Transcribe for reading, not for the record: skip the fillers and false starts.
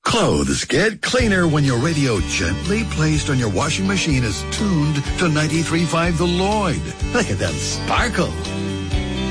Clothes get cleaner when your radio gently placed on your washing machine is tuned to 93.5 The Lloyd. Look at that sparkle.